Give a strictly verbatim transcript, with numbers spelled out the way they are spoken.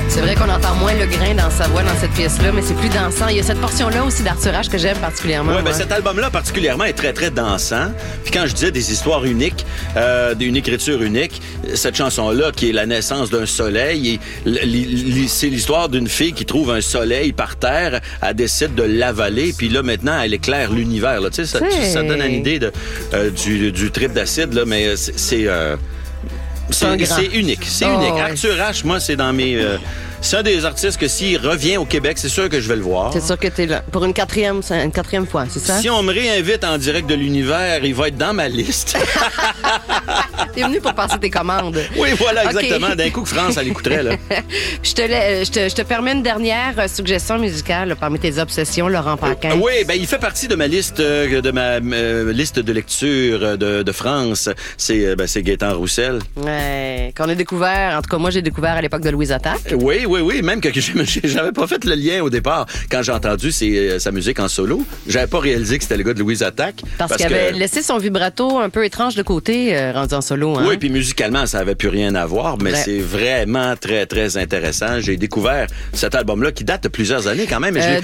C'est vrai qu'on entend moins le grain dans sa voix dans cette pièce-là, mais c'est plus dansant. Il y a cette portion-là aussi d'Arthur H que j'aime particulièrement. Oui, ben cet album-là particulièrement est très, très dansant. Puis quand je disais des histoires uniques, euh, une écriture unique, cette chanson-là qui est la naissance d'un soleil, et l- l- c'est l'histoire d'une fille qui trouve un soleil par terre, elle décide de l'avaler, puis là maintenant elle éclaire l'univers. Là. Tu sais, ça, C'est... ça donne une idée de, euh, du, du trip d'acide, là, mais c'est... c'est euh, C'est, c'est unique. C'est oh, unique. Ouais. Arthur H, moi, c'est dans mes... Euh, c'est un des artistes que s'il revient au Québec, c'est sûr que je vais le voir. C'est sûr que t'es là. Pour une quatrième, c'est une quatrième fois, c'est ça? Si on me réinvite en direct de l'univers, il va être dans ma liste. T'es venu pour passer tes commandes. Oui, voilà, Okay. exactement. D'un coup que France, elle écouterait, là. je, te la- je, te, je te permets une dernière euh, suggestion musicale là, parmi tes obsessions, Laurent Paquin. Euh, oui, ben il fait partie de ma liste euh, de ma euh, liste de lecture euh, de, de France. C'est euh, ben, c'est Gaëtan Roussel. Ouais, qu'on a découvert, en tout cas moi j'ai découvert à l'époque de Louise Attaque. Oui, oui, oui. Même que j'ai- j'avais pas fait le lien au départ quand j'ai entendu ses, euh, sa musique en solo. J'avais pas réalisé que c'était le gars de Louise Attaque. Parce, parce qu'il que... avait laissé son vibrato un peu étrange de côté, euh, rendu en solo. Hein? Oui, puis musicalement, ça avait plus rien à voir, mais Ouais. c'est vraiment très, très intéressant. J'ai découvert cet album-là qui date de plusieurs années quand même. Et je l'ai Euh,